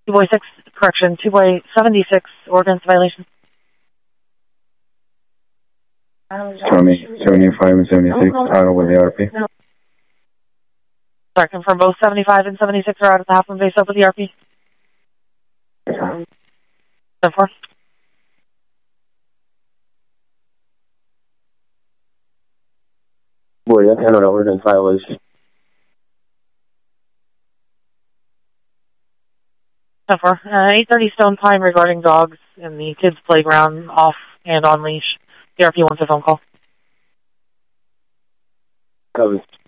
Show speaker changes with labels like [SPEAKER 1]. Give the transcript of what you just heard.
[SPEAKER 1] 2 boy 6, correction, 2 boy 76, ordinance violation.
[SPEAKER 2] 20, 75 and 76, out with the RP.
[SPEAKER 1] Sorry, confirm both 75 and 76 are out at the Halfmoon base up with the RP. 10-4.
[SPEAKER 3] Boy, that's an ordinance violation.
[SPEAKER 1] 10-4. 8:30 Stone Pine regarding dogs in the kids' playground off and on leash. The RP wants a phone call.
[SPEAKER 3] Covers.